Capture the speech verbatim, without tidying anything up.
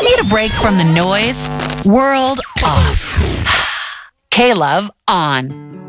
Need a break from the noise? World off. K-Love on.